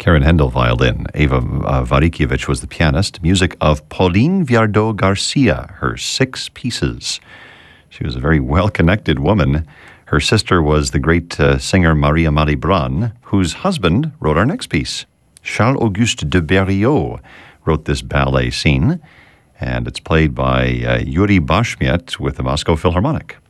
Karen Hendel, violin. Eva Varikiewicz was the pianist. Music of Pauline Viardot Garcia, her 6 pieces. She was a very well-connected woman. Her sister was the great singer Maria Malibran, whose husband wrote our next piece. Charles-Auguste de Berriot wrote this ballet scene, and it's played by Yuri Bashmiet with the Moscow Philharmonic.